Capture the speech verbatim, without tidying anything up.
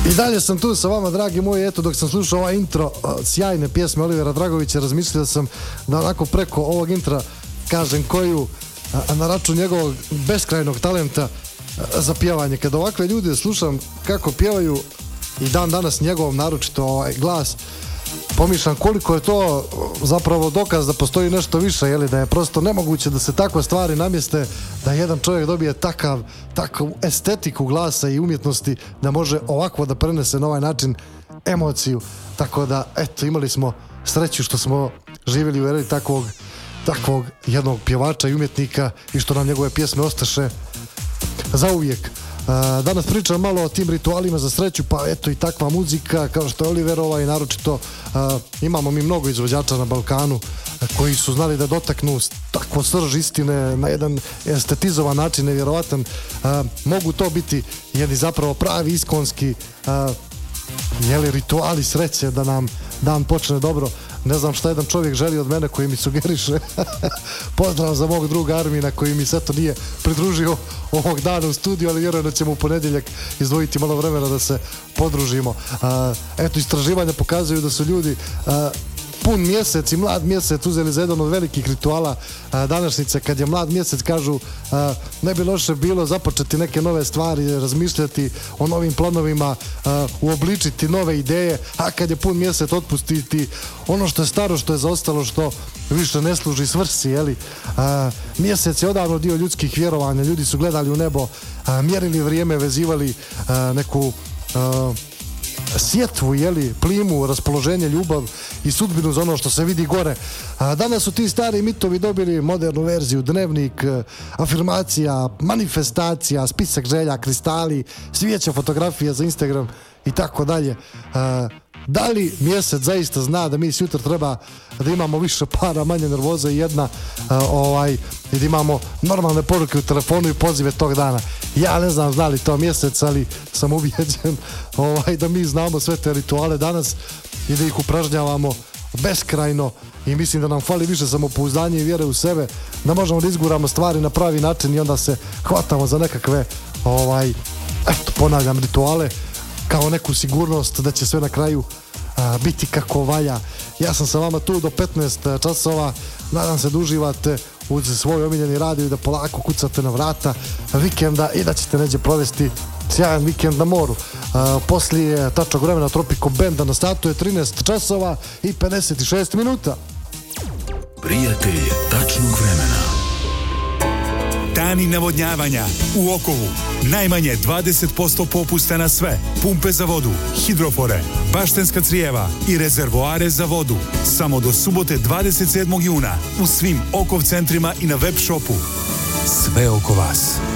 I dalje sam tu sa vama, dragi moji. Eto, dok sam slušao ovaj intro uh, sjajne pjesme Olivera Dragovića, razmišljao sam da onako preko ovog intra kažem koju uh, na račun njegovog beskrajnog talenta uh, za pjevanje. Kada ovakve ljude slušam kako pjevaju i dan danas njegovom naročito ovaj glas, pomišljam koliko je to zapravo dokaz da postoji nešto više, jeli, da je prosto nemoguće da se takve stvari namjeste, da jedan čovjek dobije takav, takvu estetiku glasa i umjetnosti da može ovako da prenese na ovaj način emociju. Tako da, eto, imali smo sreću što smo živjeli u eri takvog, takvog jednog pjevača i umjetnika i što nam njegove pjesme ostaše zauvijek. Danas pričam malo o tim ritualima za sreću, pa eto i takva muzika kao što je Oliverova i naročito uh, imamo mi mnogo izvođača na Balkanu uh, koji su znali da dotaknu takvo srž istine na jedan estetizovan način, nevjerovatan. Uh, mogu to biti jedni zapravo pravi iskonski uh, jeli, rituali sreće da nam dan počne dobro. Ne znam šta jedan čovjek želi od mene koji mi sugeriše. Pozdrav za mog druga Armina koji mi se to nije pridružio ovog dana u studiju, ali vjerujem da ćemo u ponedjeljak izdvojiti malo vremena da se podružimo. Uh, eto, istraživanja pokazuju da su ljudi uh, pun mjesec i mlad mjesec uzeli za jedan od velikih rituala a, današnjice. Kad je mlad mjesec, kažu, a, ne bi loše bilo započeti neke nove stvari, razmišljati o novim planovima, a, uobličiti nove ideje, a kad je pun mjesec otpustiti ono što je staro, što je zaostalo, što više ne služi svrsi, jeli. A, mjesec je odavno dio ljudskih vjerovanja, ljudi su gledali u nebo, a, mjerili vrijeme, vezivali a, neku a, sjetvu, jeli, plimu, raspoloženje, ljubav i sudbinu za ono što se vidi gore. A danas su ti stari mitovi dobili modernu verziju, dnevnik, afirmacija, manifestacija, spisak želja, kristali, svijeća, fotografije za Instagram i tako dalje. Da li mjesec zaista zna da mi sutra treba da imamo više para, manje nervoza i jedna uh, ovaj, i da imamo normalne poruke u telefonu i pozive tog dana? Ja ne znam zna li to mjesec, ali sam ubijeđen ovaj, da mi znamo sve te rituale danas i da ih upražnjavamo beskrajno i mislim da nam fali više samopouzdanja i vjere u sebe, da možemo da izguramo stvari na pravi način i onda se hvatamo za nekakve ovaj, eto, ponavljam, rituale kao neku sigurnost da će sve na kraju a, biti kako valja. Ja sam sa vama tu do petnaest časova, nadam se da uživate uz svoj omiljeni radio i da polako kucate na vrata vikenda i da ćete neđe provesti sjajan vikend na moru. A, poslije tačnog vremena Tropico Benda na statu je trinaest časova i pedeset šest minuta. Prijatelj tačnog vremena. Dani navodnjavanja u Okovu. Najmanje dvadeset posto popusta na sve. Pumpe za vodu, hidrofore, baštenska crijeva i rezervoare za vodu. Samo do subote dvadeset sedmog juna u svim Okov centrima i na web shopu. Sve oko vas.